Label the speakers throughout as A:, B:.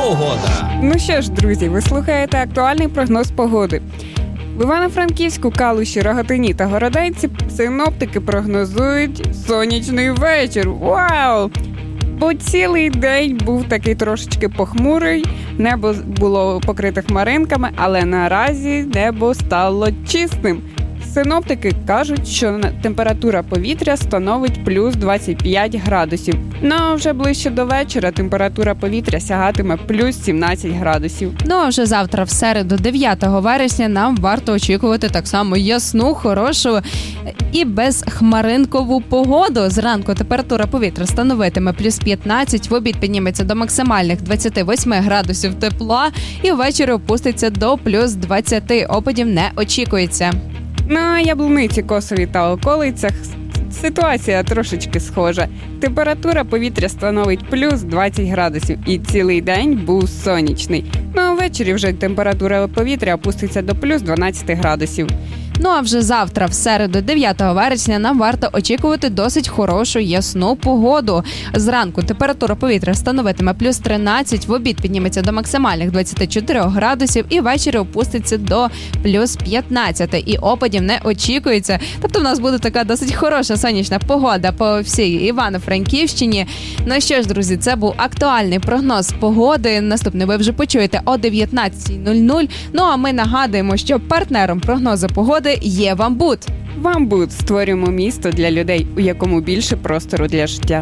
A: Погода.
B: Ну що ж, друзі, ви слухаєте актуальний прогноз погоди. В Івано-Франківську, Калуші, Рогатині та Городенці синоптики прогнозують сонячний вечір. Вау! Бо цілий день був такий трошечки похмурий, небо було покрите хмаринками, але наразі небо стало чистим. Синоптики кажуть, що температура повітря становить плюс 25 градусів. Ну а вже ближче до вечора температура повітря сягатиме плюс 17 градусів.
C: Ну а вже завтра, в середу, 9 вересня, нам варто очікувати так само ясну, хорошу і безхмаринкову погоду. Зранку температура повітря становитиме плюс 15, в обід підніметься до максимальних 28 градусів тепла і ввечері опуститься до плюс 20. Опадів не очікується.
B: На Яблуниці, Косові та околицях ситуація трошечки схожа. Температура повітря становить плюс 20 градусів і цілий день був сонячний. Ну а ввечері вже температура повітря опуститься до плюс 12 градусів.
C: Ну а вже завтра, в середу, 9 вересня, нам варто очікувати досить хорошу ясну погоду. Зранку температура повітря становитиме плюс 13, в обід підніметься до максимальних 24 градусів і ввечері опуститься до плюс 15. І опадів не очікується. Тобто в нас буде така досить хороша сонячна погода по всій Івано-Франківщині. Ну що ж, друзі, це був актуальний прогноз погоди. Наступний ви вже почуєте о 19:00. Ну а ми нагадуємо, що партнером прогнозу погоди є Вамбут.
B: Вамбут. Створюємо місто для людей, у якому більше простору для життя.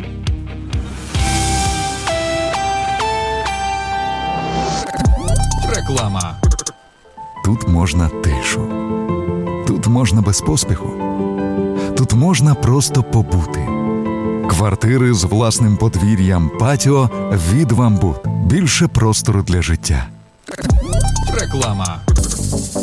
A: Реклама.
D: Тут можна тишу. Тут можна без поспіху. Тут можна просто побути. Квартири з власним подвір'ям, патіо від Вамбут. Більше простору для життя.
A: Реклама.